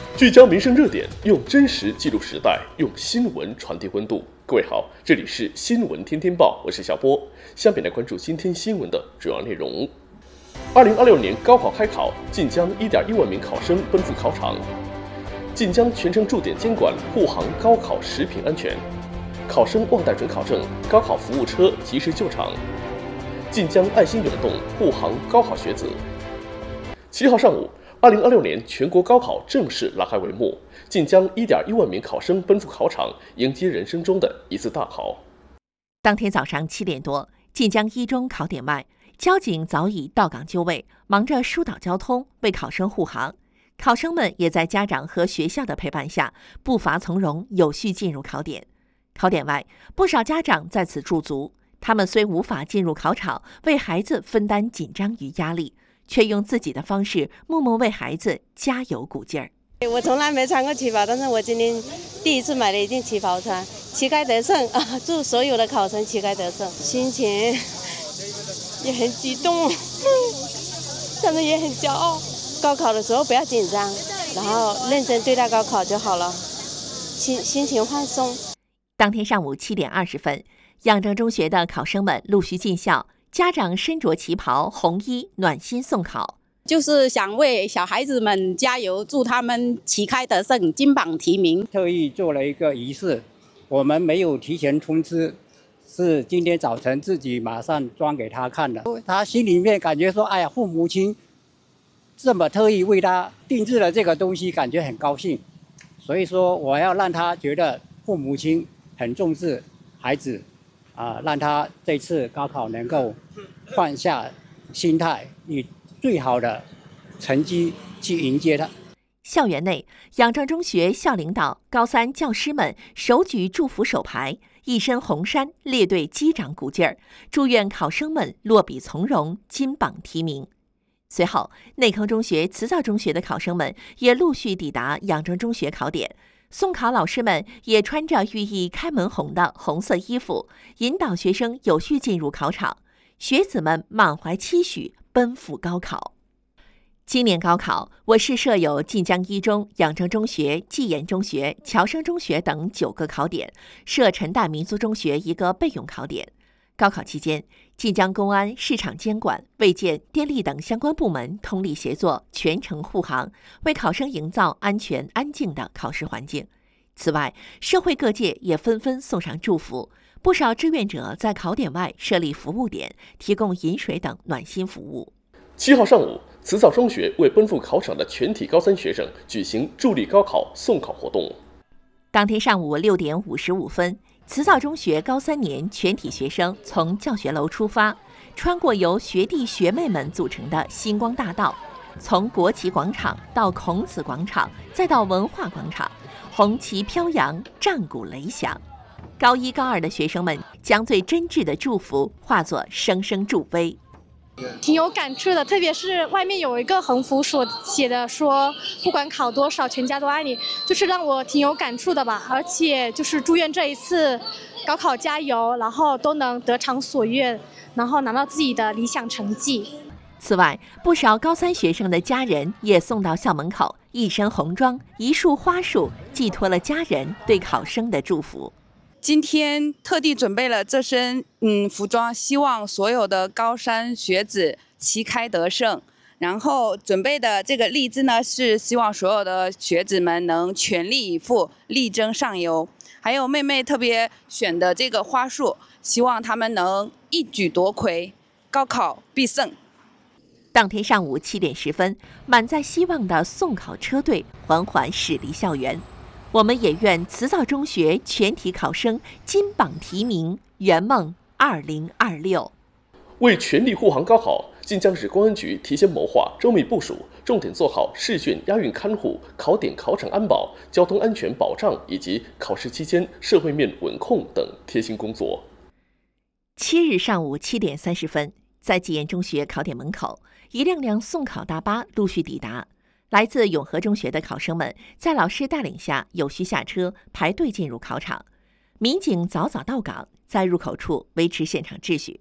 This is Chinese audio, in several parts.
聚焦民生热点，用真实记录时代，用新闻传递温度。各位好，这里是新闻天天报，我是小波。下面来关注今天新闻的主要内容。2026年高考开考，晋江1.1万名考生奔赴考场。晋江全程驻点监管护航高考食品安全，考生忘带准考证，高考服务车及时救场。晋江爱心涌动护航高考学子。7号上午，2026年全国高考正式拉开帷幕，晋江1.1万名考生奔赴考场，迎接人生中的一次大考。 当天早上7点多，晋江一中考点外，交警早已到岗就位，忙着疏导交通，为考生护航。考生们也在家长和学校的陪伴下，步伐从容，有序进入考点。考点外，不少家长在此驻足，他们虽无法进入考场，为孩子分担紧张与压力，却用自己的方式默默为孩子加油鼓劲儿。 我从来没穿过旗袍，但是我今天第一次买了一件旗袍穿，旗开得胜啊！祝所有的考生旗开得胜，心情也很激动，但是也很骄傲。高考的时候不要紧张，然后认真对待高考就好了，心情放松。 当天上午7点20分，仰正中学的考生们陆续进校，家长身着旗袍、红衣，暖心送考。 就是想为小孩子们加油，祝他们旗开得胜，金榜题名。 特意做了一个仪式，我们没有提前通知，是今天早晨自己马上装给他看的。他心里面感觉说，哎呀，父母亲这么特意为他定制了这个东西，感觉很高兴。所以说，我要让他觉得父母亲很重视孩子，让他这次高考能够放下心态，以最好的成绩去迎接他。 校园内，仰正中学校领导、高三教师们手举祝福手牌，一身红衫，列队击掌鼓劲儿，祝愿考生们落笔从容，金榜题名。随后，内坑中学、慈枣中学的考生们也陆续抵达仰正中学考点，送考老师们也穿着寓意开门红的红色衣服，引导学生有序进入考场。学子们满怀期许，奔赴高考。今年高考，我市设有晋江一中、仰正中学、济岩中学、侨生中学等9个考点，设陈代民族中学一个备用考点。高考期间，晋江公安、市场监管、卫健、电力等相关部门通力协作，全程护航，为考生营造安全安静的考试环境。此外，社会各界也纷纷送上祝福，不少志愿者在考点外设立服务点，提供饮水等暖心服务。 7号上午，慈枣中学为奔赴考场的全体高三学生举行助力高考送考活动。 当天上午6点55分，慈枣中学高3年全体学生从教学楼出发，穿过由学弟学妹们组成的星光大道，从国旗广场到孔子广场，再到文化广场，红旗飘扬，战鼓雷响。高1、高2的学生们将最真挚的祝福化作声声助威。 挺有感触的，特别是外面有一个横幅写的说不管考多少全家都爱你，就是让我挺有感触的吧。而且就是祝愿这一次高考加油，然后都能得偿所愿，然后拿到自己的理想成绩。 此外，不少高3学生的家人也送到校门口，一身红装，一束花束，寄托了家人对考生的祝福。 今天特地准备了这身服装，希望所有的高三学子旗开得胜。然后准备的这个荔枝呢，是希望所有的学子们能全力以赴，力争上游。还有妹妹特别选的这个花束，希望他们能一举夺魁，高考必胜。 当天上午7点10分，满载希望的送考车队缓缓驶离校园。我们也愿慈枣中学全体考生金榜题名，圆梦2026。 为全力护航高考，晋江市公安局提前谋划、周密部署，重点做好试卷押运看护、考点考场安保、交通安全保障以及考试期间社会面稳控等贴心工作。 7日上午7点30分，在济岩中学考点门口，一辆辆送考大巴陆续抵达。来自永和中学的考生们在老师带领下有序下车，排队进入考场。民警早早到岗，在入口处维持现场秩序。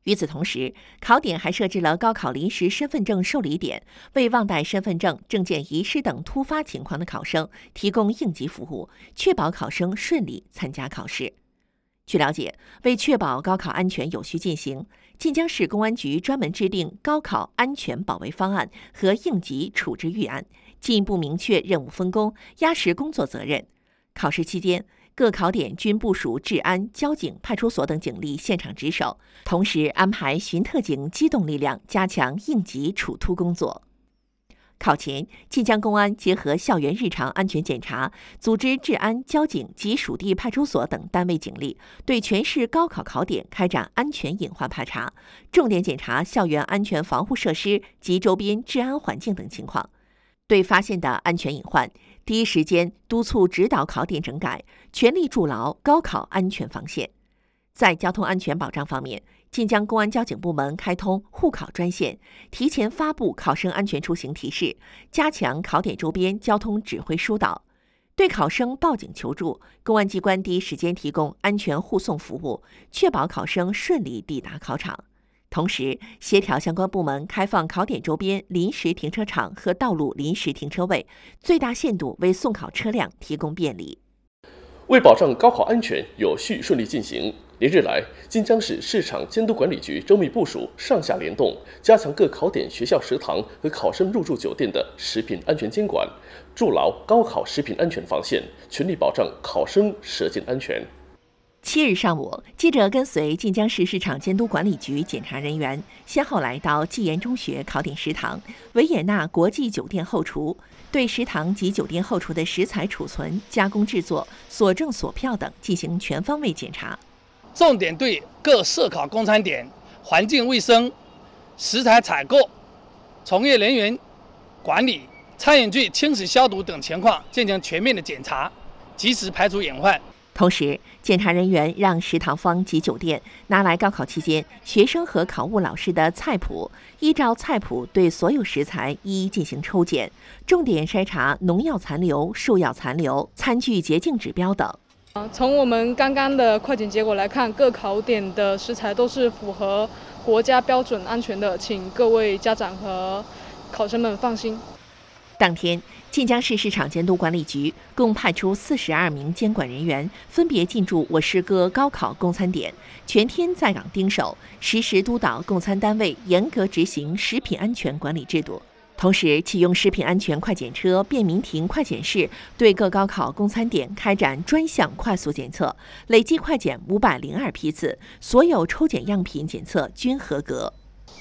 与此同时，考点还设置了高考临时身份证受理点，为忘带身份证、证件遗失等突发情况的考生提供应急服务，确保考生顺利参加考试。据了解，为确保高考安全有序进行，晋江市公安局专门制定高考安全保卫方案和应急处置预案，进一步明确任务分工，压实工作责任。考试期间，各考点均部署治安、交警、派出所等警力现场值守，同时安排巡特警机动力量加强应急处突工作。考前，晋江公安结合校园日常安全检查，组织治安、交警及属地派出所等单位警力，对全市高考考点开展安全隐患排查，重点检查校园安全防护设施及周边治安环境等情况。对发现的安全隐患，第一时间督促指导考点整改，全力筑牢高考安全防线。在交通安全保障方面，晋江公安交警部门开通护考专线，提前发布考生安全出行提示，加强考点周边交通指挥疏导。对考生报警求助，公安机关第一时间提供安全护送服务，确保考生顺利抵达考场。同时，协调相关部门开放考点周边临时停车场和道路临时停车位，最大限度为送考车辆提供便利。 为保障高考安全有序顺利进行，连日来，晋江市市场监督管理局周密部署，上下联动，加强各考点学校食堂和考生入住酒店的食品安全监管，筑牢高考食品安全防线，全力保障考生舌尖安全。 7日上午，记者跟随晋江市市场监督管理局检查人员，先后来到纪言中学考点食堂、维也纳国际酒店后厨，对食堂及酒店后厨的食材储存、加工制作、所证所票等进行全方位检查， 重点对各涉考供餐点环境卫生、食材采购、从业人员管理、餐饮具清洗消毒等情况进行全面的检查，及时排除隐患。 同时，检查人员让食堂方及酒店拿来高考期间学生和考务老师的菜谱，依照菜谱对所有食材一一进行抽检，重点筛查农药残留、兽药残留、餐具洁净指标等。 从我们刚刚的快检结果来看，各考点的食材都是符合国家标准安全的，请各位家长和考生们放心。 当天，晋江市市场监督管理局共派出42名监管人员，分别进驻我市各高考供餐点，全天在岗盯守，实时督导供餐单位严格执行食品安全管理制度。同时，启用食品安全快检车、便民停快检室，对各高考供餐点开展专项快速检测，累计快检502批次，所有抽检样品检测均合格。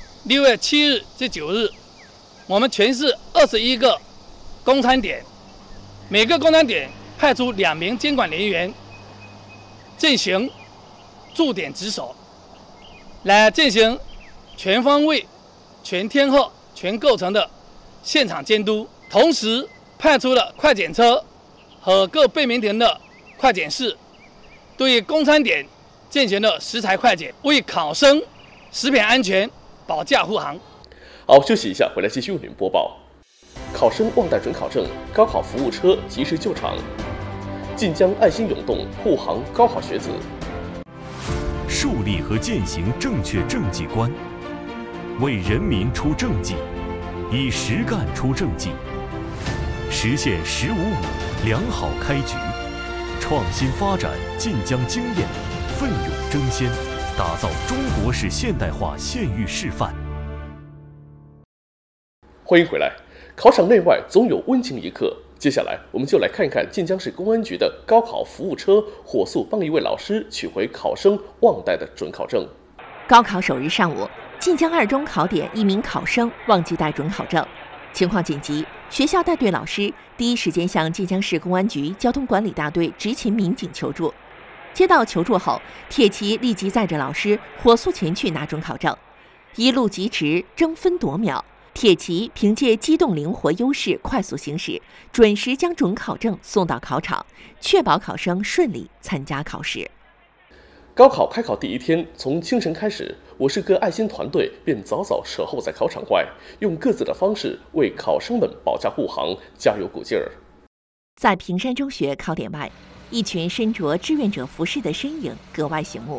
6月7日至9日，我们全市21个供餐点，每个供餐点派出2名监管人员进行驻点值守，来进行全方位、全天候、全构成的现场监督。同时派出了快检车和各便民停的快检室，对供餐点进行了食材快检，为考生食品安全保驾护航。 好，休息一下，回来继续为您播报。考生忘带准考证，高考服务车及时救场。晋江爱心涌动，护航高考学子。 树立和践行正确政绩观，为人民出政绩，以实干出政绩，实现“1055”良好开局，创新发展晋江经验，奋勇争先，打造中国式现代化县域示范。 欢迎回来。考场内外总有温情一刻。接下来，我们就来看看晋江市公安局的高考服务车火速帮一位老师取回考生忘带的准考证。 高考首日上午，晋江2中考点一名考生忘记带准考证，情况紧急，学校带队老师第一时间向晋江市公安局交通管理大队执勤民警求助。接到求助后，铁骑立即载着老师火速前去拿准考证，一路疾驰，争分夺秒。铁骑凭借机动灵活优势快速行驶，准时将准考证送到考场，确保考生顺利参加考试。 高考开考第一天，从清晨开始，我市各爱心团队便早早守候在考场外，用各自的方式为考生们保驾护航，加油鼓劲儿。 在平山中学考点外，一群身着志愿者服饰的身影格外醒目。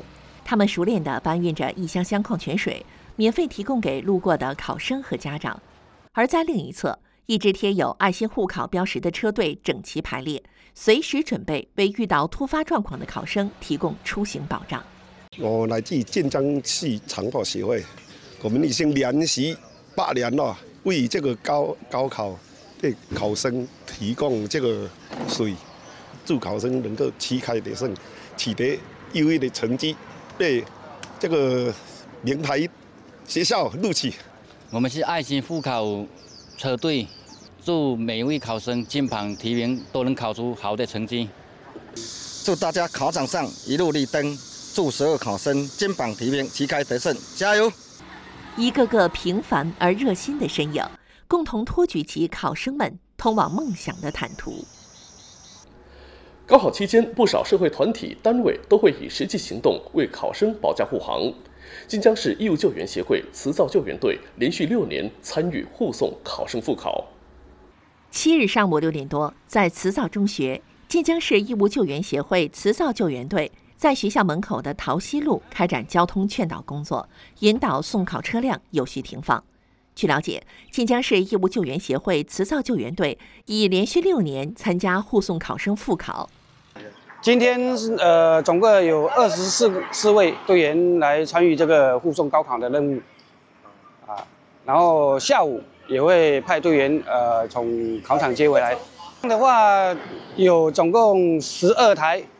他们熟练地搬运着一箱箱矿泉水，免费提供给路过的考生和家长。而在另一侧，一支贴有爱心护考标识的车队整齐排列，随时准备为遇到突发状况的考生提供出行保障。 我来自晋江市长跑协会，我们已经连续8年了，为这个高考的考生提供这个水，祝考生能够旗开得胜，取得优异的成绩，被这个名牌学校录取。 我们是爱心护考车队，祝每一位考生金榜题名，都能考出好的成绩。 祝大家考场上一路绿灯，祝所有考生金榜题名，旗开得胜，加油！ 一个个平凡而热心的身影，共同托举起考生们通往梦想的坦途。 高考期间，不少社会团体单位都会以实际行动为考生保驾护航。晋江市义务救援协会慈造救援队连续6年参与护送考生复考。 7日上午6点多，在慈造中学，晋江市义务救援协会慈造救援队在学校门口的桃溪路开展交通劝导工作，引导送考车辆有序停放。据了解，晋江市义务救援协会慈造救援队已连续6年参加护送考生复考。 今天总共有24位队员来参与这个护送高考的任务，然后下午也会派队员从考场接回来。的话有总共12台